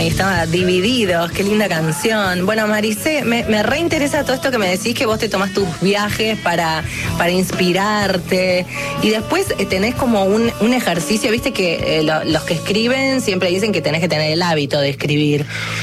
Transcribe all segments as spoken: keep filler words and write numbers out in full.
estaba Divididos, qué linda canción. Bueno, Maricé, me, me reinteresa todo esto que me decís, que vos te tomás tus viajes para, para inspirarte, y después eh, tenés como un, un ejercicio, viste que eh, lo, los que escriben siempre dicen que tenés que tener el hábito de escribir.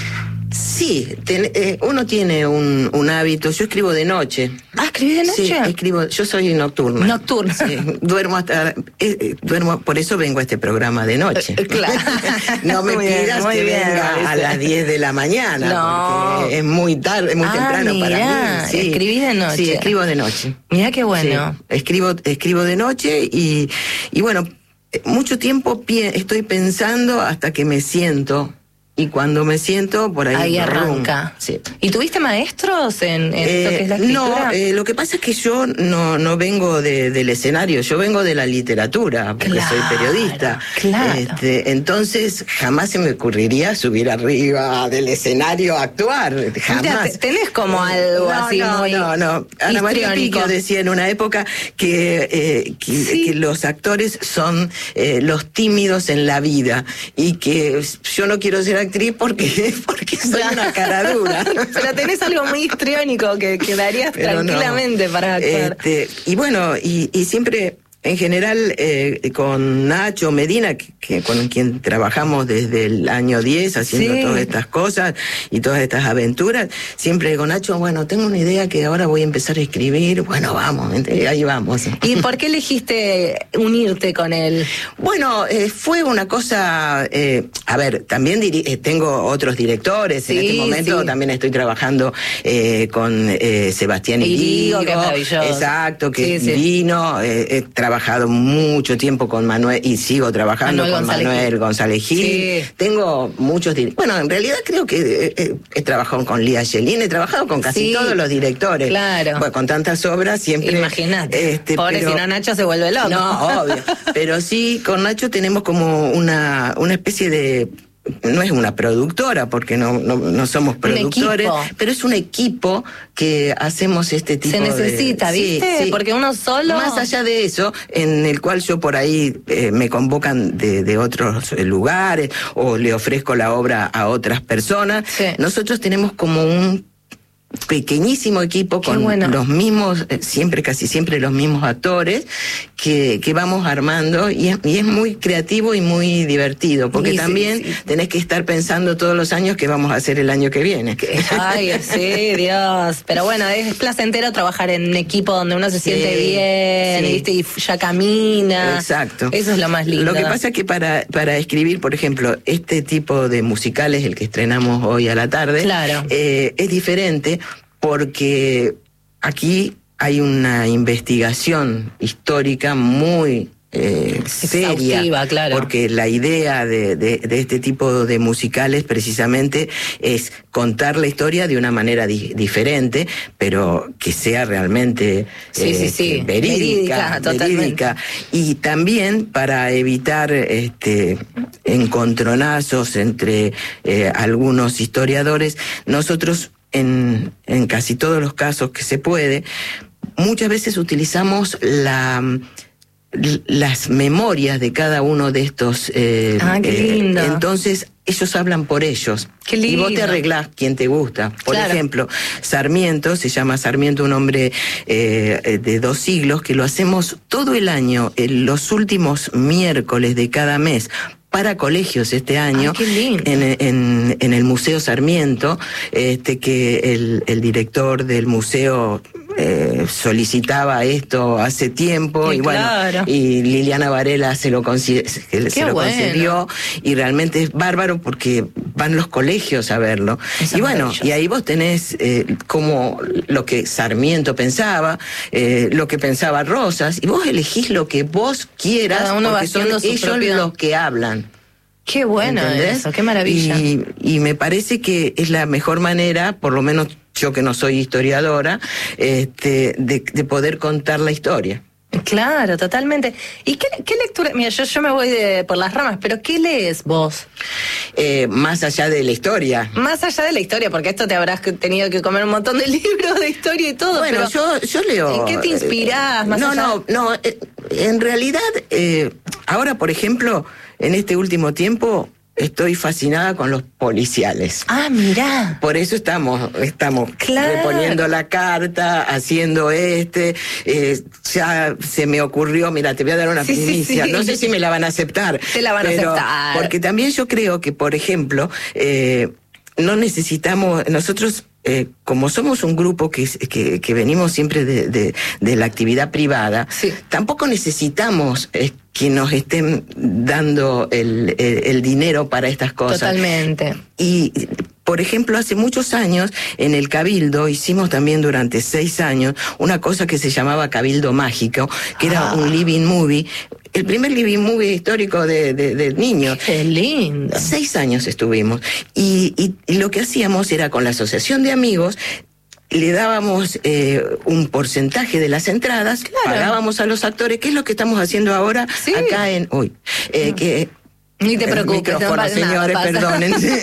Sí, ten, eh, uno tiene un, un hábito. Yo escribo de noche. Ah, ¿escribís de noche? Sí, escribo. Yo soy nocturna. Nocturna. Sí, duermo hasta. Eh, eh, duermo, por eso vengo a este programa de noche. Eh, claro. No me muy pidas bien, que bien, venga Maricé. a las diez de la mañana. No. Porque es muy tarde, es muy ah, temprano mirá, para mí. Sí. ¿Escribís de noche? Sí, escribo de noche. Mirá qué bueno. Sí, escribo, escribo de noche y, y bueno, mucho tiempo pie, estoy pensando hasta que me siento. Y cuando me siento, por ahí... Ahí arranca. Sí. ¿Y tuviste maestros en, en eh, esto que es la escritura? No, eh, lo que pasa es que yo no, no vengo de, del escenario, yo vengo de la literatura, porque claro, soy periodista. Claro. Este, entonces, jamás se me ocurriría subir arriba del escenario a actuar. Jamás. Mira, tenés como algo no, así no, muy No, no, Ana María histriónico. Picchio decía en una época que, eh, que, Sí. que los actores son eh, los tímidos en la vida, y que yo no quiero ser actriz porque, porque soy una cara dura. Pero tenés algo muy histriónico que quedarías Pero tranquilamente no. para actuar. Este, y bueno, y, y siempre, en general, eh, con Nacho Medina, que, que con quien trabajamos desde el año diez, haciendo Sí. todas estas cosas y todas estas aventuras, siempre con Nacho, bueno, tengo una idea que ahora voy a empezar a escribir, bueno, vamos, ahí vamos. ¿Y por qué elegiste unirte con él? Bueno, eh, fue una cosa, eh, a ver, también diri- eh, tengo otros directores, Sí, en este momento sí. también estoy trabajando eh, con eh, Sebastián Irigo, Irigo, que es maravilloso. exacto, que Sí, es sí. divino, eh, he trabajado mucho tiempo con Manuel, y sigo trabajando Manuel con González Manuel Gil. González Gil, Sí. tengo muchos dir- bueno, en realidad creo que eh, eh, he trabajado con Lía Yelin, he trabajado con casi Sí, todos los directores, claro. bueno, con tantas obras siempre. Imagínate. este, Pobre, pero- si no Nacho se vuelve loco. no, obvio. Pero sí, con Nacho tenemos como una, una especie de... No es una productora, porque no, no, no somos productores, equipo. pero es un equipo que hacemos este tipo Se de... necesita, Sí, ¿viste? sí. Porque uno solo... Más allá de eso, en el cual yo por ahí eh, me convocan de, de otros eh, lugares, o le ofrezco la obra a otras personas, Sí. nosotros tenemos como un pequeñísimo equipo Qué con bueno. los mismos, eh, siempre, casi siempre los mismos actores que, que vamos armando, y es, y es muy creativo y muy divertido, porque Y sí, también sí. tenés que estar pensando todos los años qué vamos a hacer el año que viene. Ay, sí, Dios. Pero bueno, es placentero trabajar en un equipo donde uno se Sí, siente bien, sí. ¿viste? Y ya camina. Exacto. Eso es lo más lindo. Lo que pasa es que para, para escribir, por ejemplo, este tipo de musicales, el que estrenamos hoy a la tarde, Claro. eh, es diferente porque aquí hay una investigación histórica muy eh, seria, Exhaustiva, claro. porque la idea de, de, de este tipo de musicales precisamente es contar la historia de una manera di diferente, pero que sea realmente Sí, sí, sí. verídica, Verídica, totalmente. verídica. Y también para evitar este encontronazos entre eh, algunos historiadores, nosotros en, en casi todos los casos que se puede, muchas veces utilizamos la las memorias de cada uno de estos eh, Ah, qué lindo. eh, entonces ellos hablan por ellos. Qué Y vos te lindo. arreglás quien te gusta. Por Claro. ejemplo, Sarmiento, se llama Sarmiento, un hombre eh, de dos siglos, que lo hacemos todo el año, en los últimos miércoles de cada mes, para colegios este año. Ay, qué lindo. En, en, en el Museo Sarmiento, este que el, el director del museo eh, solicitaba esto hace tiempo, Sí, y bueno, claro. y Liliana Varela se lo, consi- se Qué lo bueno. concedió, y realmente es bárbaro porque van los colegios a verlo. Eso y es bueno, maravilloso. y ahí vos tenés eh, como lo que Sarmiento pensaba, eh, lo que pensaba Rosas, y vos elegís lo que vos quieras, Cada uno va porque son haciendo su ellos propio- los que hablan. Qué bueno ¿Entendés? eso, qué maravilla. Y, y me parece que es la mejor manera, por lo menos yo que no soy historiadora, este, de, de poder contar la historia. Claro, totalmente. ¿Y qué, qué lectura? Mira, yo, yo me voy de, por las ramas, pero ¿qué lees vos? Eh, más allá de la historia. Más allá de la historia, porque esto te habrás que- tenido que comer un montón de libros de historia y todo. Bueno, pero yo, yo leo... ¿en qué te inspirás? eh, Más no, allá? no, no, eh, en realidad, eh, ahora por ejemplo, en este último tiempo, estoy fascinada con los policiales. Ah, mirá. Por eso estamos, estamos claro. reponiendo la carta, haciendo este, eh, ya se me ocurrió, mira, te voy a dar una sí, primicia, sí, sí. no sé si me la van a aceptar. Te la van pero, a aceptar. Porque también yo creo que, por ejemplo, eh, no necesitamos, nosotros... Eh, como somos un grupo que, que, que venimos siempre de, de, de la actividad privada, sí. tampoco necesitamos eh, que nos estén dando el, el, el dinero para estas cosas. Totalmente. Y, por ejemplo, hace muchos años en el Cabildo hicimos también durante seis años una cosa que se llamaba Cabildo Mágico, que ah. era un living movie. El primer living movie histórico de, de, de niños. ¡Qué lindo! Seis años estuvimos. Y, y, y lo que hacíamos era con la asociación de amigos, le dábamos eh, un porcentaje de las entradas, claro. pagábamos a los actores, que es lo que estamos haciendo ahora sí. acá en... Uy, eh, no. que... Ni te preocupes, micrófono, no señores, nada, perdónense.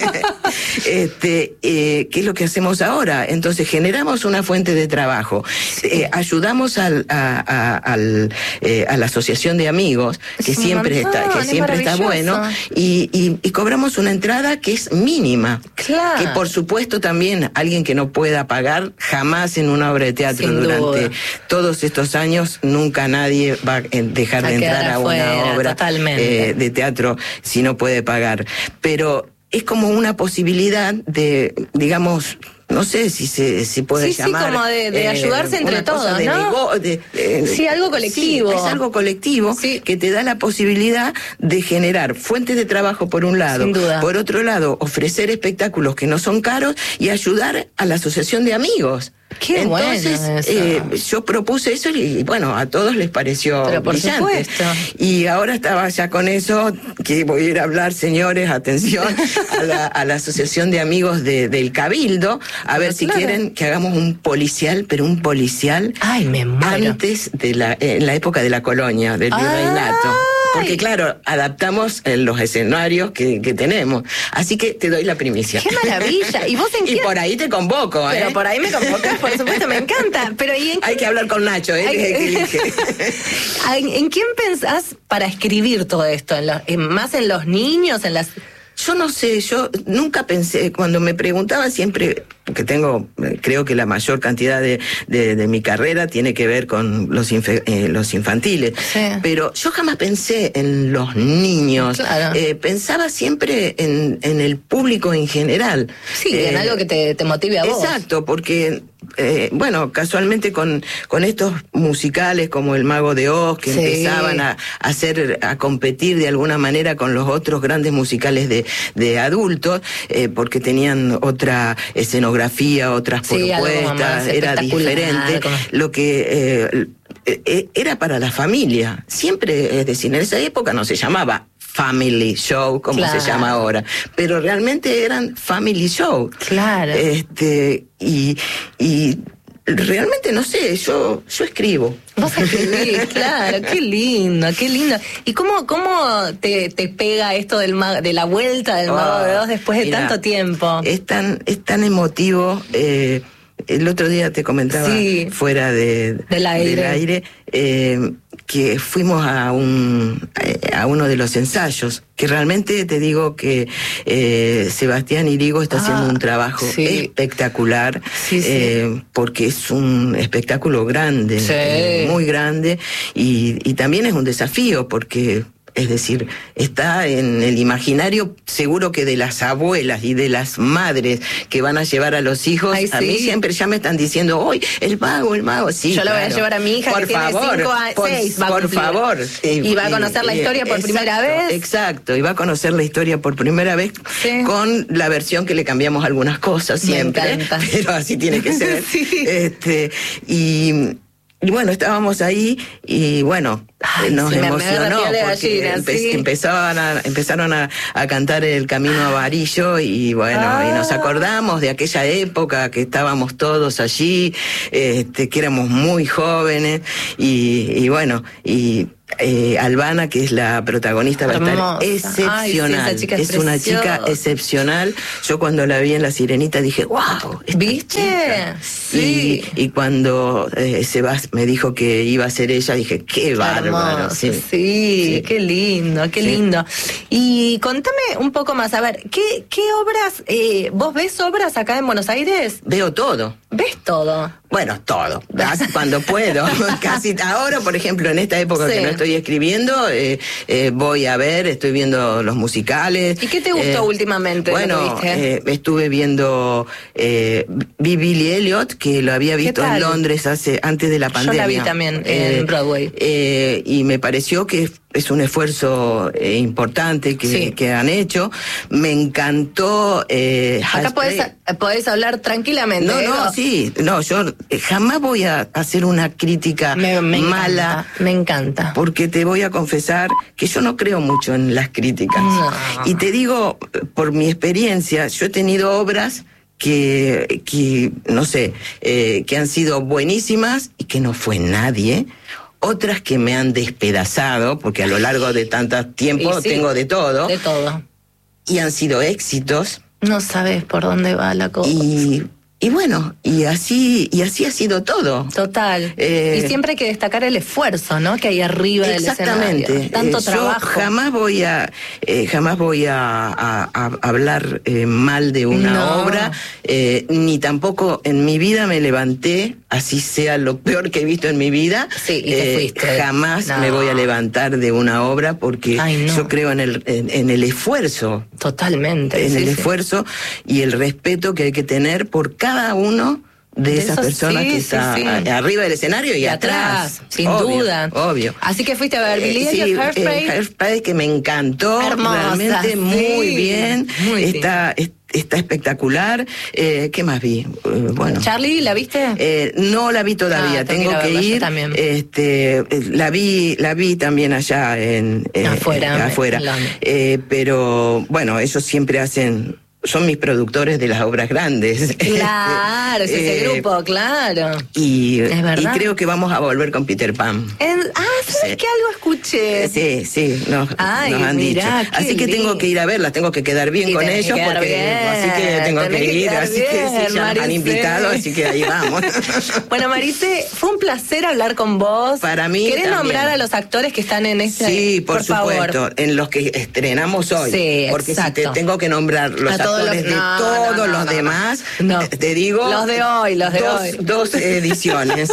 este, eh, ¿qué es lo que hacemos ahora? Entonces generamos una fuente de trabajo, sí. eh, ayudamos al, a, a, al, eh, a la asociación de amigos, que es siempre montón, está, que siempre está bueno, y, y, y cobramos una entrada que es mínima. Claro. Que por supuesto también alguien que no pueda pagar jamás en una obra de teatro Sin durante duda. todos estos años, nunca nadie va a dejar a de entrar a afuera, una obra eh, de teatro si no puede pagar. Pero es como una posibilidad de, digamos, no sé si se si puede sí, llamar... Sí, como de, de eh, ayudarse entre todos, de ¿no? nego, de, de, sí, algo colectivo. Sí, es algo colectivo sí. que te da la posibilidad de generar fuentes de trabajo por un lado. Sin duda. Por otro lado, ofrecer espectáculos que no son caros y ayudar a la asociación de amigos. Qué Entonces, bueno eso. Eh, yo propuse eso y, bueno, a todos les pareció Pero por brillante. Supuesto. Y ahora estaba ya con eso, que voy a ir a hablar, señores, atención, a la, a la Asociación de Amigos de, del Cabildo, a ver pero si claro. quieren que hagamos un policial, pero un policial Ay, me muero. antes de la, en la época de la colonia, del virreinato. Porque claro, adaptamos eh, los escenarios que, que tenemos. Así que te doy la primicia. ¡Qué maravilla! ¿Y vos en Y qué? por ahí te convoco, ¿eh? Pero por ahí me convocas, por supuesto, me encanta. Pero ¿y en Hay que hablar con Nacho, ¿eh? Hay... ¿En, ¿En quién pensás para escribir todo esto? ¿En los, en, ¿Más en los niños? ¿En las...? Yo no sé, yo nunca pensé, cuando me preguntaban siempre, porque tengo, creo que la mayor cantidad de, de, de mi carrera tiene que ver con los, infe, eh, los infantiles, sí. pero yo jamás pensé en los niños, claro. eh, pensaba siempre en, en el público en general. Sí, eh, en algo que te, te motive a vos. Exacto, porque... Eh, bueno, casualmente con, con estos musicales como El Mago de Oz, que sí. empezaban a, a hacer, a competir de alguna manera con los otros grandes musicales de, de adultos, eh, porque tenían otra escenografía, otras sí, propuestas, era diferente. Como... Lo que eh, eh, era para la familia. Siempre, es decir, en esa época no se llamaba family show, como claro. se llama ahora, pero realmente eran family show. Claro. Este, y, y realmente no sé, yo, yo escribo. Vos escribís, claro, qué lindo, qué lindo. ¿Y cómo, cómo te, te pega esto del ma- de la vuelta del oh, Mago de Oz después de mira, tanto tiempo? Es tan, es tan emotivo, eh, el otro día te comentaba sí, fuera de, del aire, del aire eh, que fuimos a un a uno de los ensayos, que realmente te digo que eh, Sebastián Irigo está ah, haciendo un trabajo sí. espectacular, sí, sí. Eh, porque es un espectáculo grande, sí. eh, muy grande, y, y también es un desafío porque... Es decir, está en el imaginario seguro que de las abuelas y de las madres que van a llevar a los hijos. Ay, sí. A mí siempre ya me están diciendo, hoy el mago, el mago. Sí, yo claro. lo voy a llevar a mi hija por que favor, tiene cinco a por, seis. Va por a favor. Y va a conocer la historia por exacto, primera vez. Exacto, y va a conocer la historia por primera vez sí. con la versión que le cambiamos algunas cosas siempre. Pero así tiene que ser. sí. Este, y... Y bueno, estábamos ahí y bueno, Ay, nos emocionó porque empe sí. empezaban a, empezaron a, a cantar El Camino a Varillo y bueno, ah. y nos acordamos de aquella época que estábamos todos allí, este, que éramos muy jóvenes y, y bueno, y eh, Albana, que es la protagonista, va a estar excepcional. Ay, sí, esa chica es, es una chica excepcional. Yo cuando la vi en La Sirenita dije, wow, ¿viste? Sí. Y, y cuando eh, Sebas me dijo que iba a ser ella, dije, qué bárbaro. Sí. Sí, sí, qué lindo, qué sí. lindo. Y contame un poco más, a ver, ¿qué, qué obras, eh, vos ves obras acá en Buenos Aires? Veo todo. ¿Ves todo? Bueno, todo, cuando puedo. Casi ahora, por ejemplo, en esta época sí. que no estoy escribiendo, eh, eh, voy a ver, estoy viendo los musicales. ¿Y qué te gustó eh, últimamente? Bueno, eh, estuve viendo eh, vi Billy Elliot, que lo había visto en Londres hace antes de la pandemia. Yo la vi también eh, en Broadway. Eh, y me pareció que es un esfuerzo eh, importante que, sí. que han hecho. Me encantó. Eh, Acá podés, podés hablar tranquilamente. No, no, no, sí. No, yo jamás voy a hacer una crítica me, me mala. Encanta, me encanta. Porque te voy a confesar que yo no creo mucho en las críticas. No. Y te digo, por mi experiencia, yo he tenido obras que, que no sé, eh, que han sido buenísimas y que no fue nadie. Otras que me han despedazado, porque a lo largo de tanto tiempo sí, tengo de todo. De todo. Y han sido éxitos. No sabes por dónde va la cosa. Y, y bueno, y así y así ha sido todo. Total. Eh, y siempre hay que destacar el esfuerzo, ¿no? Que hay arriba del escenario. Exactamente. Tanto eh, trabajo. Yo jamás voy a eh, jamás voy a, a, a hablar eh, mal de una no. obra, eh, ni tampoco en mi vida me levanté, así sea lo peor que he visto en mi vida. Sí, y te eh, fuiste. Jamás no. me voy a levantar de una obra porque Ay, no. yo creo en el en, en el esfuerzo. Totalmente. En sí, el sí. esfuerzo y el respeto que hay que tener por cada uno de, de esas personas sí, que está sí, sí. arriba del escenario y, y atrás, atrás, sin obvio, duda. Obvio. Así que fuiste a ver Billy Elliot, eh, sí, Hairspray. Eh, Hairspray, que me encantó. Hermosa, realmente sí. muy bien. Muy está, bien. Está espectacular. Eh, ¿Qué más vi? Eh, bueno. ¿Charlie, la viste? Eh, no la vi todavía. Ah, tengo que ir. También. Este, la vi, la vi también allá en eh, afuera. Eh, afuera. Eh, pero bueno, ellos siempre hacen. Son mis productores de las obras grandes. Claro, es ese eh, grupo, claro. Y, y creo que vamos a volver con Peter Pan. En, ah, ¿sabes sí. que algo escuché? Sí, sí, nos, Ay, nos han mirá, dicho. Así que tengo que ir a verlas, tengo que quedar bien y con ellos, porque bien, así que tengo que, que ir, así bien, que sí, ya Maricé. nos han invitado, así que ahí vamos. Bueno, Maricé, fue un placer hablar con vos. Para mí ¿Querés también. nombrar a los actores que están en este? Sí, por, por supuesto, favor. En los que estrenamos hoy. Sí, porque exacto. si te tengo que nombrar los a actores los, de no, todos no, no, los no, demás, no. te digo... Los de hoy, los de dos, hoy. Dos ediciones.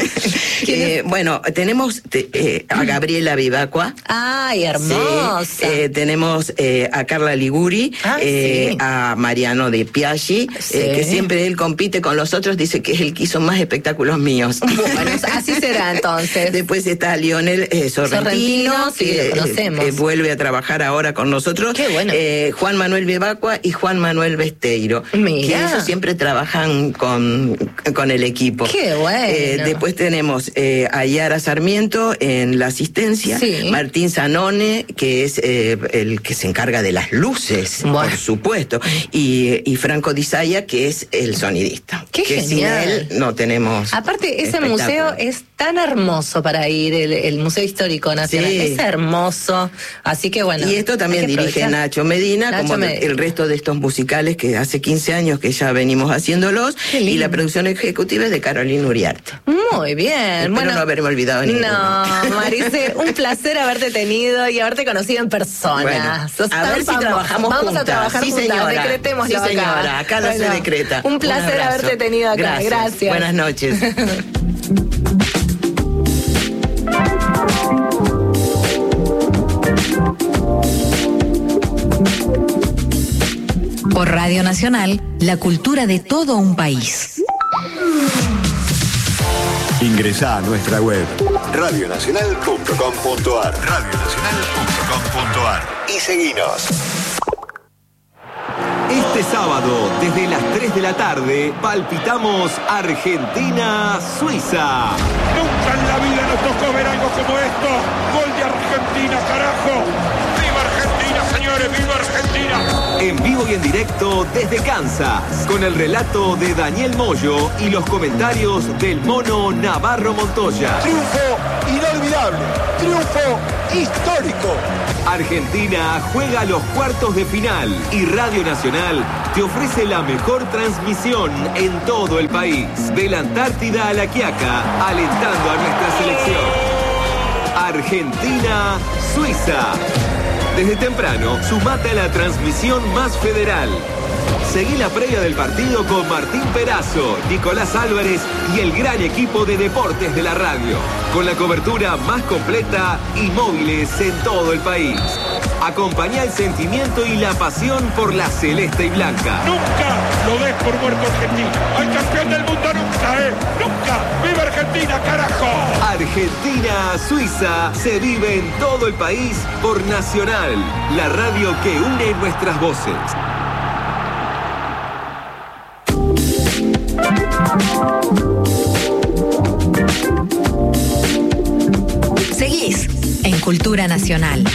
eh, bueno, tenemos te, eh, a Gabriela Vivacqua. ¡Ay, hermosa! Sí, eh, tenemos eh, a Carla Liguri, ah, eh, sí. a Mariano de Piaggi, sí. eh, que siempre él compite con los otros, dice que es el que hizo más espectáculos míos. Bueno, así será entonces. Después está Lionel eh, Sorrentino, Sorrentino, sí, que lo conocemos. Eh, vuelve a trabajar ahora con nosotros. Qué bueno. Eh, Juan Manuel Vivacqua y Juan Manuel Besteiro. Mira. Que ellos siempre trabajan con, con el equipo. Qué bueno. Eh, después tenemos eh, a Yara Sarmiento en la asistencia, sí. Martín Zanone, que es eh, el que se encarga de las luces, bueno. por supuesto, y, y Franco Di Zaya, que es el sonidista. Qué que genial. Sin él no tenemos. Aparte, ese museo es tan hermoso para ir, el, el Museo Histórico Nacional. Sí. Es hermoso. Así que bueno. Y esto también dirige Nacho Medina, Nacho como Medina. El resto de estos musicales que hace quince años que ya venimos haciéndolos. Y la producción ejecutiva es de Carolina Uriarte. Muy bien. Espero bueno, no haberme olvidado ninguno. No, Maricé, un placer haberte tenido y haberte conocido en persona. Bueno, Sos a ver si famosa. trabajamos Vamos juntas. a trabajar sí, juntas, señora. decretémoslo sí, señora. Acá, acá no bueno, se decreta. Un placer un haberte tenido acá. Gracias. Gracias. Buenas noches. Por Radio Nacional, la cultura de todo un país. Ingresá a nuestra web radio nacional punto com punto a r radio nacional punto com punto a r y seguinos. Este sábado, desde las tres de la tarde, palpitamos Argentina-Suiza. Nunca en la vida nos tocó ver algo como esto. Gol de Argentina, carajo. ¡Viva Argentina, señores! ¡Que viva Argentina! En vivo y en directo desde Kansas, con el relato de Daniel Moyo y los comentarios del Mono Navarro Montoya. Triunfo inolvidable, triunfo histórico. Argentina juega los cuartos de final y Radio Nacional te ofrece la mejor transmisión en todo el país. De la Antártida a La Quiaca, alentando a nuestra selección. Argentina, Suiza. Desde temprano, sumate a la transmisión más federal. Seguí la previa del partido con Martín Perazo, Nicolás Álvarez y el gran equipo de deportes de la radio, con la cobertura más completa y móviles en todo el país. Acompañá el sentimiento y la pasión por la celeste y blanca. Nunca lo des por muerto Argentina. Al campeón del mundo nunca, ¿eh? Nunca. ¡Viva Argentina, carajo! Argentina, Suiza, se vive en todo el país por Nacional, la radio que une nuestras voces. Seguís en Cultura Nacional.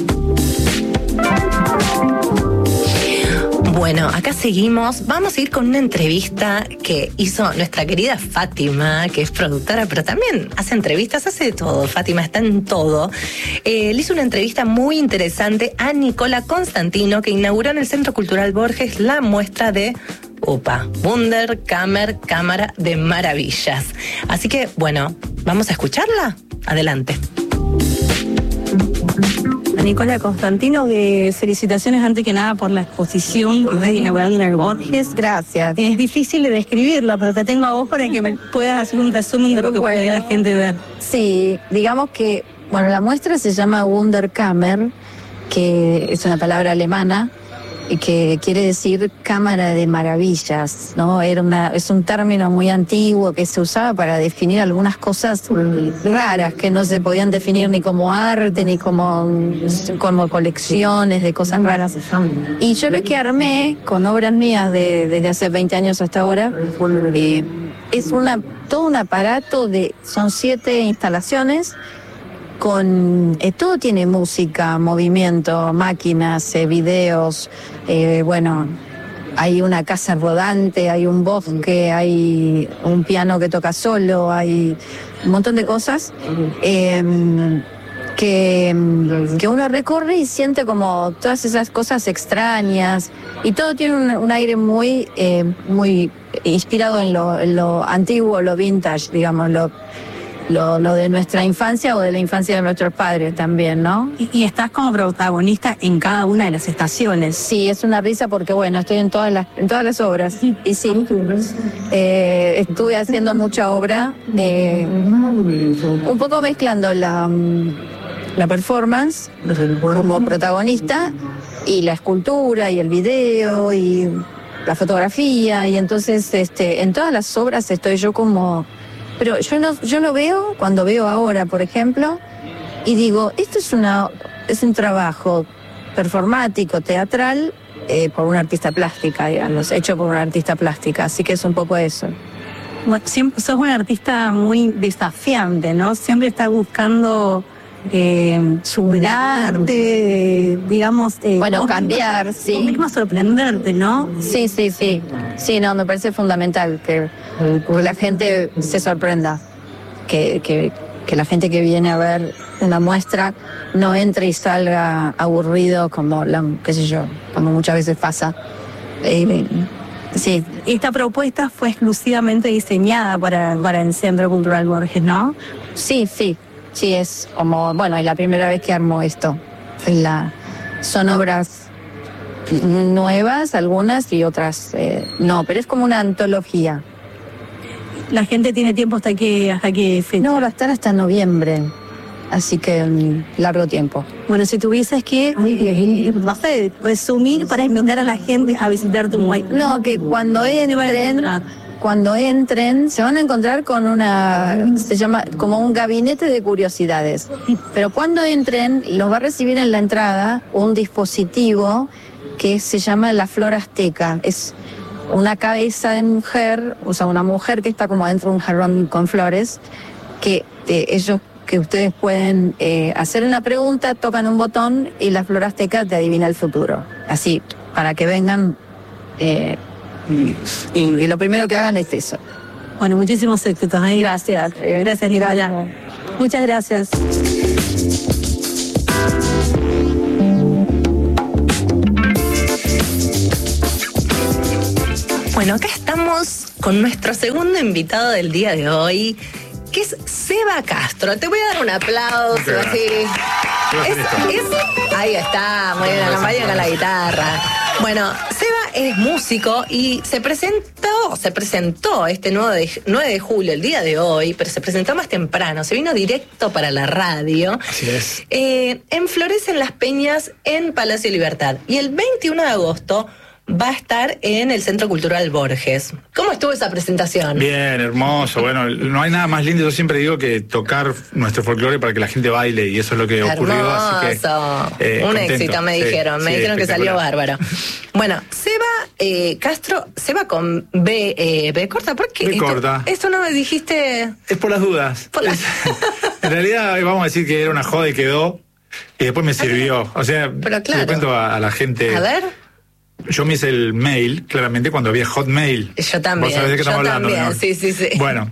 Bueno, acá seguimos. Vamos a ir con una entrevista que hizo nuestra querida Fátima, que es productora, pero también hace entrevistas, hace de todo. Fátima está en todo. Eh, le hizo una entrevista muy interesante a Nicola Constantino, que inauguró en el Centro Cultural Borges la muestra de Upa, Wunderkammer, Cámara de Maravillas. Así que, bueno, ¿vamos a escucharla? Adelante. Nicola Constantino, de felicitaciones antes que nada por la exposición de Wagner Borges. Gracias. Es difícil de describirlo, pero te tengo a vos para que me puedas hacer un resumen de lo que puede la gente ver. Sí, digamos que, bueno, la muestra se llama Wunderkammer, que es una palabra alemana, y que quiere decir cámara de maravillas, ¿no? Era una, es un término muy antiguo que se usaba para definir algunas cosas raras que no se podían definir ni como arte, ni como, como colecciones de cosas raras. Y yo lo que armé con obras mías de, desde hace veinte años hasta ahora, eh, es una, todo un aparato de, son siete instalaciones, con eh, todo tiene música, movimiento, máquinas, eh, videos, eh, bueno, hay una casa rodante, hay un bosque, hay un piano que toca solo, hay un montón de cosas eh, que, que uno recorre y siente como todas esas cosas extrañas, y todo tiene un, un aire muy, eh, muy inspirado en lo, en lo antiguo, lo vintage, digamos, lo Lo, lo de nuestra infancia o de la infancia de nuestros padres también, ¿no? Y, y estás como protagonista en cada una de las estaciones. Sí, es una risa porque, bueno, estoy en todas las, en todas las obras. Y sí, eh, estuve haciendo mucha obra, eh, un poco mezclando la, la performance como protagonista y la escultura y el video y la fotografía. Y entonces, este, en todas las obras estoy yo como... Pero yo no, yo lo veo cuando veo ahora, por ejemplo, y digo, esto es una, es un trabajo performático, teatral, eh, por una artista plástica, digamos, hecho por una artista plástica, así que es un poco eso. Bueno, siempre sos una artista muy desafiante, ¿no? Siempre estás buscando eh, superarte, eh, digamos... Eh, bueno, cambiar, sí. Vos misma sorprenderte, ¿no? Sí, sí, sí. Sí, no, me parece fundamental que, que la gente se sorprenda, que, que, que la gente que viene a ver una muestra no entre y salga aburrido como, la, qué sé yo, como muchas veces pasa. Eh, sí. Esta propuesta fue exclusivamente diseñada para, para el Centro Cultural Borges, ¿no? Sí, sí. Sí, es como, bueno, es la primera vez que armo esto. Es la, son obras nuevas, algunas, y otras eh, no, pero es como una antología. La gente tiene tiempo hasta que hasta que fecha. No, va a estar hasta noviembre, así que um, largo tiempo. Bueno, si tuvieses que, no sé, resumir para invitar a la gente a visitar tu muestra. No, que cuando entren, cuando entren, se van a encontrar con una, se llama como un gabinete de curiosidades. Pero cuando entren, los va a recibir en la entrada un dispositivo que se llama la flor azteca. Es una cabeza de mujer, o sea, una mujer que está como dentro de un jarrón con flores, que eh, ellos que ustedes pueden eh, hacer una pregunta, tocan un botón y la Flor Azteca te adivina el futuro. Así, para que vengan eh, y, y lo primero que hagan es eso. Bueno, muchísimos éxitos. ¿eh? Gracias, eh, gracias Nicolás. Muchas gracias. Bueno, acá estamos con nuestro segundo invitado del día de hoy, que es Seba Castro. Te voy a dar un aplauso, así. Es, es, ahí está, muy bien, acompaña con la guitarra. Bueno, Seba es músico y se presentó, se presentó este nueve de julio, el día de hoy, pero se presentó más temprano, se vino directo para la radio. Así es. Eh, en Florecen las Peñas, en Palacio Libertad. Y el veintiuno de agosto va a estar en el Centro Cultural Borges. ¿Cómo estuvo esa presentación? Bien, hermoso. Bueno, no hay nada más lindo. Yo siempre digo que tocar nuestro folclore para que la gente baile, y eso es lo que ocurrió. Hermoso. Así que, eh, un contento. éxito, me dijeron. Sí, me sí, dijeron que salió bárbaro. Bueno, Seba eh, Castro, Seba con B, eh, B corta. ¿Por qué? B Esto- corta. Esto no me dijiste. Es por las dudas. Por la- Es- en realidad, vamos a decir que era una joda y quedó. Y después me sirvió. O sea, Pero claro. le cuento a, a la gente. A ver. Yo me hice el mail, claramente, cuando había Hotmail. Yo también. Vos sabés de qué yo estamos hablando, también, ¿no? sí, sí, sí. Bueno,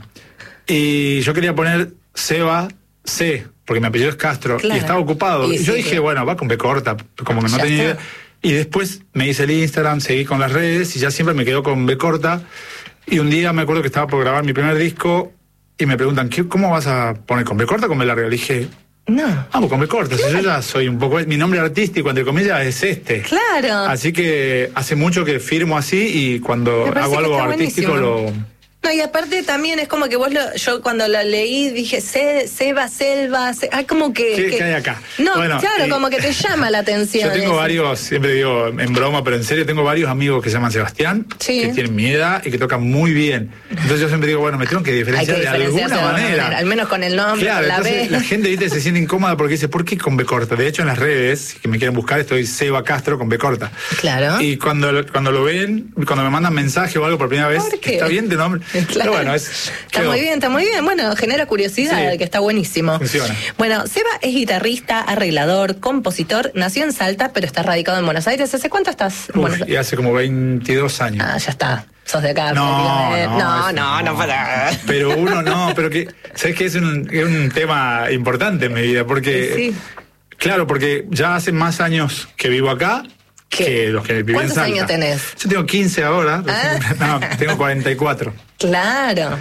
y yo quería poner Seba C, porque mi apellido es Castro, Claro. y estaba ocupado. Y Y yo sí, dije, claro. bueno, va con B corta, como que no Ya tenía está. idea. Y después me hice el Instagram, seguí con las redes, y ya siempre me quedó con B corta. Y un día me acuerdo que estaba por grabar mi primer disco, y me preguntan, ¿qué, ¿cómo vas a poner con B corta o con B larga? Le dije, No. vamos con B corta, si yo ya soy un poco... Mi nombre artístico, entre comillas, es este. Claro. Así que hace mucho que firmo así, y cuando Me parece hago que algo está artístico buenísimo. lo... No, y aparte también es como que vos, lo, yo cuando lo leí dije, Se, Seba, Selva, Se- ay, como que... ¿Qué- que- qué hay acá? No, Bueno, claro, y- como que te llama la atención. Yo tengo eso. varios, siempre digo en broma, pero en serio, tengo varios amigos que se llaman Sebastián, Sí. que tienen mi edad y que tocan muy bien. Entonces yo siempre digo, bueno, me tengo que Hay diferenciar que de alguna diferenciarse de alguna manera. manera, al menos con el nombre, Claro, con la entonces B. la gente ¿viste? se siente incómoda porque dice, ¿por qué con B corta? De hecho, en las redes, que me quieren buscar, estoy Seba Castro con B corta. Claro. Y cuando, lo- cuando lo ven, cuando me mandan mensaje o algo por primera vez, ¿Por qué? está bien de nombre. Claro. Pero bueno, es... Está quedó. muy bien, está muy bien. Bueno, genera curiosidad, Sí. que está buenísimo. Funciona. Bueno, Seba es guitarrista, arreglador, compositor, nació en Salta, pero está radicado en Buenos Aires. ¿Hace cuánto estás en Uf, Buenos Aires? y hace como veintidós años. Ah, ya está. Sos de acá. No, prácticamente. no, no, es- no, no, para. Pero uno no, pero que, ¿sabes qué? Es un, es un tema importante en mi vida, porque, Sí. claro, porque ya hace más años que vivo acá ¿Qué? que los que viví en ¿Cuántos Salta. años tenés? Yo tengo quince ahora, Ah. no, tengo cuarenta y cuatro. Claro.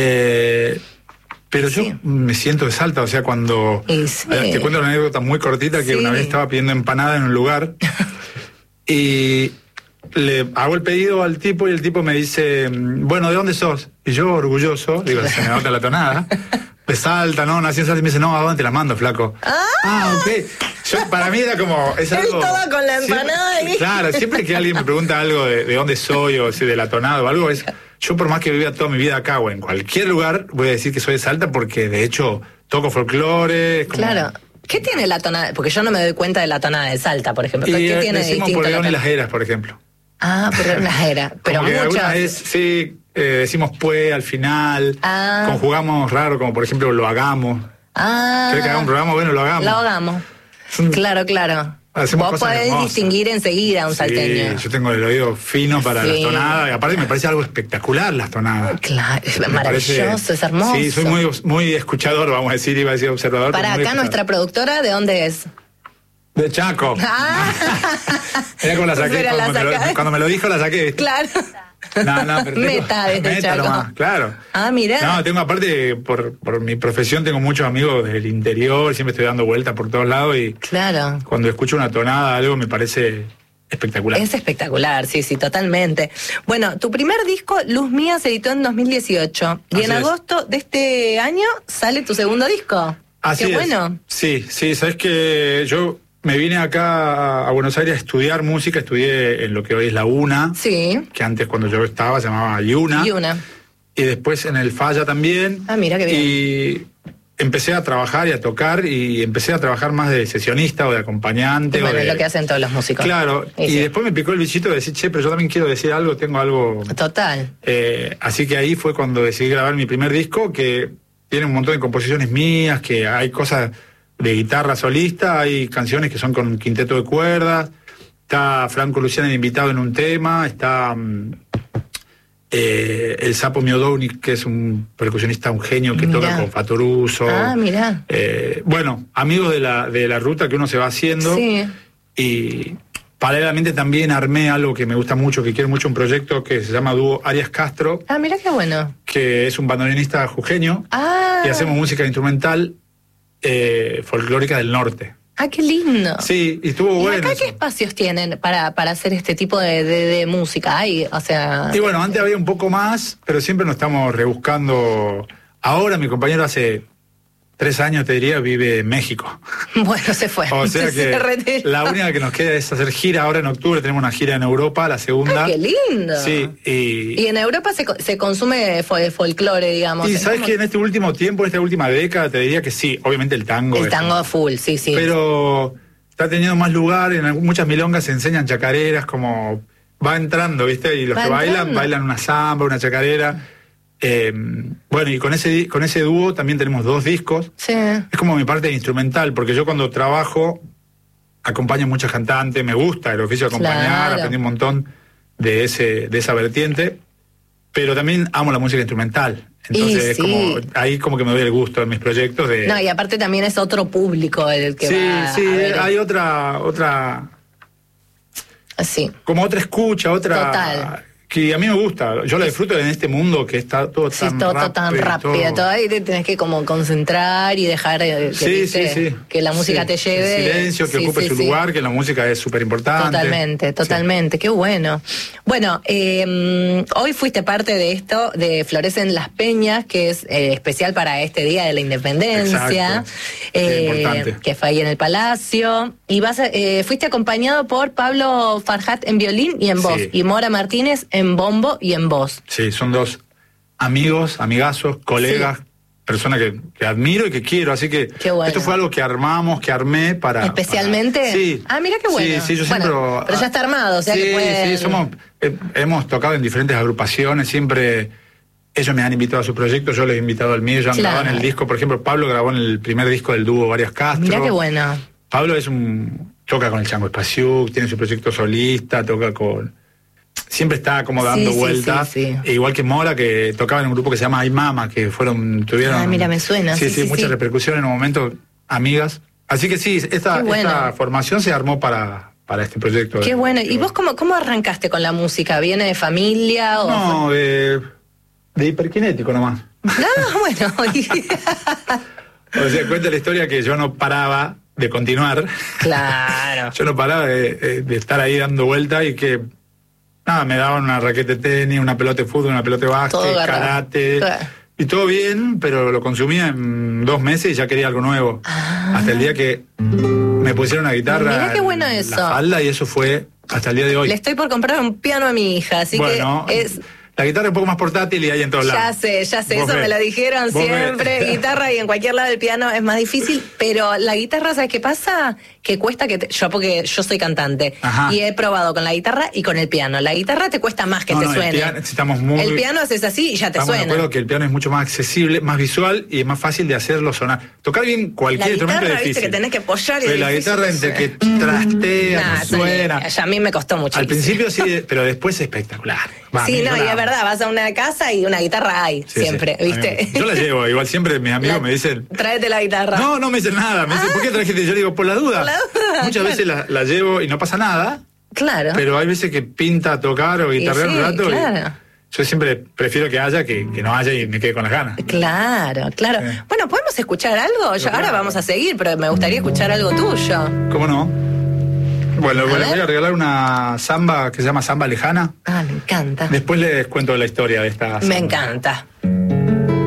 Eh, pero Sí. yo me siento de Salta, o sea, cuando... Y sí. Eh, Te cuento una anécdota muy cortita, que Sí. una vez estaba pidiendo empanada en un lugar y le hago el pedido al tipo y el tipo me dice, bueno, ¿de dónde sos? Y yo, orgulloso, digo, se me nota la tonada, de Salta, ¿no? Nací en Salta, y me dice, no, ¿a dónde te la mando, flaco? Ah. ok. Yo, para mí era como... Es Él algo, todo con la siempre- empanada ahí. Claro, siempre que alguien me pregunta algo de, de dónde soy o si de la tonada o algo, es... Yo por más que viva toda mi vida acá o en cualquier lugar, voy a decir que soy de Salta porque de hecho toco folclore. es como- Claro. ¿Qué tiene la tonada? Porque yo no me doy cuenta de la tonada de Salta, por ejemplo. Y ¿Qué eh, tiene de decimos distinto por la León y tonada? las Heras, por ejemplo. Ah, pero una era. Pero Como que muchas. alguna vez, sí, eh, decimos pues al final, Ah. conjugamos raro, como por ejemplo lo hagamos. Ah. ¿Querés que haga un programa? Bueno, lo hagamos. Lo hagamos. Claro, claro. Hacemos Vos cosas podés hermosas. distinguir enseguida a un Sí, salteño. yo tengo el oído fino para Sí. las tonadas, y aparte me parece algo espectacular las tonadas. Claro, es Me maravilloso, parece- es hermoso. Sí, soy muy, muy escuchador, vamos a decir, iba a decir observador. Para pero muy acá, nuestra escuchador. productora, ¿de dónde es? De Chaco. Ah. Era como la saqué, Pero la cuando, me lo, saca- cuando me lo dijo la saqué. Claro. No, no, pero tengo- Meta desde meta Chaco. nomás, claro. Ah, mirá. No, tengo aparte, por, por mi profesión, tengo muchos amigos del interior, siempre estoy dando vueltas por todos lados y Claro. cuando escucho una tonada, algo me parece espectacular. Es espectacular, sí, sí, totalmente. Bueno, tu primer disco, Luz Mía, se editó en dos mil dieciocho. Y Así en es. agosto de este año sale tu segundo disco. Así Qué es. bueno. Sí, sí, sabes que yo me vine acá a Buenos Aires a estudiar música, estudié en lo que hoy es la UNA, Sí. que antes cuando yo estaba se llamaba Yuna. Y una. Y después en el Falla también. Ah, mira qué bien. Y empecé a trabajar y a tocar y empecé a trabajar más de sesionista o de acompañante. Bueno, o de... es lo que hacen todos los músicos. Claro, Y y, sí. después me picó el bichito de decir, che, pero yo también quiero decir algo, tengo algo... Total. Eh, así que ahí fue cuando decidí grabar mi primer disco, que tiene un montón de composiciones mías, que hay cosas de guitarra solista, hay canciones que son con quinteto de cuerdas, está Franco Luciani de invitado en un tema, está eh, el Sapo Miodownik, que es un percusionista, un genio que mirá. toca con Fatoruso. Ah, mirá. Eh, bueno, amigos de la, de la ruta que uno se va haciendo. Sí. Y paralelamente también armé algo que me gusta mucho, que quiero mucho, un proyecto que se llama Dúo Arias Castro. Ah, mirá qué bueno. Que es un bandoneonista jujeño. Ah. Y hacemos música instrumental eh, folclórica del norte. Ah, qué lindo. Sí, y estuvo ¿Y bueno. acá eso. qué espacios tienen para, para hacer este tipo de, de, de música? Hay, o sea... Y bueno, antes había un poco más, pero siempre nos estamos rebuscando. Ahora mi compañero hace tres años, te diría, vive en México. Bueno, se fue. O sea se que la única que nos queda es hacer gira. Ahora en octubre tenemos una gira en Europa, la segunda. Ah, qué lindo. Sí, y... Y en Europa se, se consume fol- folclore, digamos. Y sabes ¿Cómo? que en este último tiempo, en esta última década, te diría que sí, obviamente el tango. El es- tango full, sí, sí. Pero está teniendo más lugar, en algún- muchas milongas se enseñan chacareras, como va entrando, ¿viste? Y los Va que bailan, entrando. bailan una samba, una chacarera. Eh, bueno, y con ese di- con ese dúo también tenemos dos discos. Sí. Es como mi parte instrumental, porque yo cuando trabajo acompaño a muchas cantantes, me gusta el oficio de acompañar, Claro. aprendí un montón de ese de esa vertiente, pero también amo la música instrumental. Entonces Y es sí. como, ahí como que me doy el gusto en mis proyectos de... No, y aparte también es otro público el que sí, va sí, a ver. hay otra, otra, Sí. como otra escucha, otra... Total. Que a mí me gusta, yo la disfruto en este mundo que está todo Sí, tan todo, todo rápido. tan rápido, todo- todo ahí te tenés que como concentrar y dejar eh, que, Sí, viste, sí, sí. que la música Sí. te lleve. El silencio, que Sí, ocupe sí, su sí. lugar, que la música es súper importante. Totalmente, totalmente, qué bueno. Bueno, eh, hoy fuiste parte de esto, de Florecen las Peñas, que es eh, especial para este Día de la Independencia, Exacto. eh, Sí, importante. que fue ahí en el Palacio, y vas a- eh, fuiste acompañado por Pablo Farhat en violín y en voz, Sí. y Mora Martínez en bombo y en voz. Sí, son dos amigos, amigazos, colegas, personas que, que admiro y que quiero, así que Qué bueno. esto fue algo que armamos, que armé para... ¿Especialmente? para- sí. Ah, mira qué bueno. Sí, sí, yo Bueno, siempre... pero ya está armado, o sea sí, que pueden- Sí, somos, eh, hemos tocado en diferentes agrupaciones, siempre... Ellos me han invitado a su proyecto, yo les he invitado al mío, ellos han Claro. grabado en el disco, por ejemplo, Pablo grabó en el primer disco del dúo Arias Castro. Mira qué bueno. Pablo es un... toca con el Chango Espaciuc, tiene su proyecto solista, toca con... Siempre está como dando Sí, sí, vueltas. sí, sí. E igual que Mora, que tocaba en un grupo que se llama Ay Mama, que fueron, tuvieron... Ah, mira, me suena, Sí, sí, sí, sí, mucha sí. repercusión en un momento, amigas. Así que sí, esta, Qué bueno. esta formación se armó para, para este proyecto. Qué de- bueno. de- ¿Y vos cómo, cómo arrancaste con la música? ¿Viene de familia o...? No, de, de hiperkinético nomás. No, bueno. O sea, cuenta la historia que yo no paraba de continuar. Claro. Yo no paraba de, de- de estar ahí dando vueltas y que... Nada, me daban una raqueta de tenis, una pelota de fútbol, una pelota de Todo básquet, agarrado. karate. Claro. Y todo bien, pero lo consumía en dos meses y ya quería algo nuevo. Ah. Hasta el día que me pusieron una guitarra Mirá qué bueno en eso. la falda y eso fue hasta el día de hoy. Le estoy por comprar un piano a mi hija, así bueno, que es... la guitarra es un poco más portátil y hay en todos Ya lados. sé, ya sé, Vos eso me- me lo dijeron vos me- siempre. Guitarra y en cualquier lado del piano es más difícil, pero la guitarra, ¿sabes qué pasa? Que cuesta que te- yo, porque yo soy cantante Ajá. y he probado con la guitarra y con el piano. La guitarra te cuesta más que No, te no, el suene. piano- estamos muy- El piano haces así y ya te Estamos de suena. acuerdo que el piano es mucho más accesible, más visual y es más fácil de hacerlo sonar. Tocar bien cualquier La instrumento guitarra, es viste, difícil. que tenés que apoyar y Pero es la difícil guitarra que entre que suene. trastea, Nah, no suena. ya a mí me costó mucho. Al principio sí, pero después es espectacular. Va, a Sí, mí no, yo y la es amo. verdad, vas a una casa y una guitarra hay, Sí, siempre, sí, a mí ¿viste? me- Yo la llevo, igual siempre mis amigos La- me dicen, Tráete la guitarra. no, no me dicen nada, me dicen, ¿por qué trajiste? Yo digo, por la duda. Por la duda, Muchas claro. veces la, la llevo y no pasa nada, Claro. pero hay veces que pinta tocar o Y guitarrear sí, un rato. y claro. yo siempre prefiero que haya que, que no haya y me quede con las ganas. Claro, claro. Sí. Bueno, ¿podemos escuchar algo? Yo, Pero ahora claro. vamos a seguir, pero me gustaría escuchar algo tuyo. ¿Cómo no? Bueno, A les voy ver. a regalar una samba que se llama Samba Lejana. Ah, me encanta. Después les cuento la historia de esta samba. Me encanta.